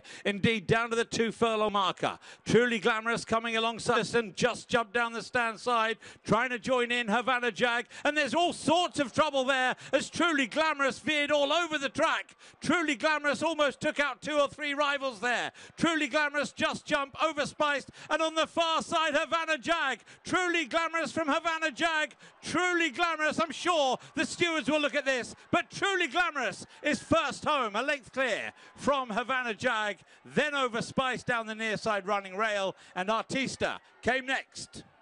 Indeed, down to the 2 furlong marker. Truly Glamorous coming alongside us and just jumped down the stand side, trying to join in Havana Jag. And there's all sorts of trouble there as Truly Glamorous veered all over the track. Truly Glamorous almost took out 2 or 3 rivals there. Truly Glamorous just jumped, overspiced, and on the far side, Havana Jag. Truly Glamorous from Havana Jag. Truly Glamorous, I'm sure the stewards will look at this, but Truly Glamorous is first home, a length clear from Havana Jag, then overspiced down the near side running rail, and Artista came next.